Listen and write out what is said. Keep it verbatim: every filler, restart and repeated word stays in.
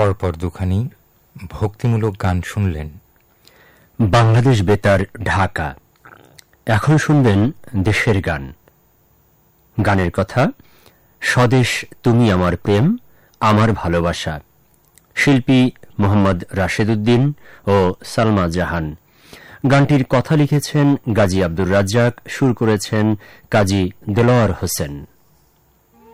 পরপর দুখানি ভক্তিমূলক গান শুনলেন। বাংলাদেশ বেতার, ঢাকা। এখন শুনবেন দেশের গান। গানের কথা স্বদেশ তুমি আমার প্রেম, আমার ভালোবাসা। শিল্পী মোহাম্মদ রাশেদ উদ্দিন ও সালমা জাহান। গানটির কথা লিখেছেন গাজী আব্দুর রাজ্জাক, সুর করেছেন কাজী দেলোয়ার হোসেন।